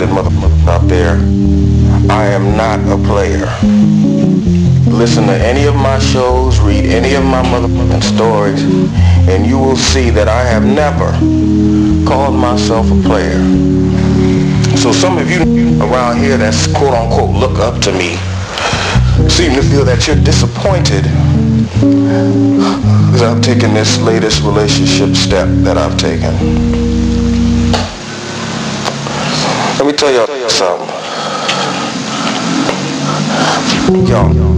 minded motherfuckers out there, I am not a player. Listen to any of my shows, read any of my motherfucking stories, and you will see that I have never called myself a player. So some of you around here that's quote unquote look up to me seem to feel that you're disappointed because I've taken this latest relationship step that I've taken. Let me tell y'all something. Yo.